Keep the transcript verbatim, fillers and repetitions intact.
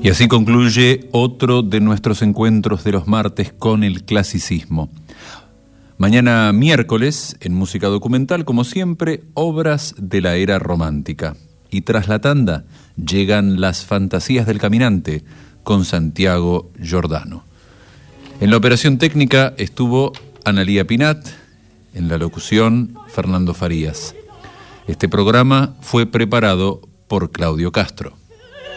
Y así concluye otro de nuestros encuentros de los martes con el clasicismo. Mañana miércoles, en música documental, como siempre, obras de la era romántica. Y tras la tanda, llegan las fantasías del caminante con Santiago Giordano. En la operación técnica estuvo Analía Pinat, en la locución Fernando Farías. Este programa fue preparado por Claudio Castro.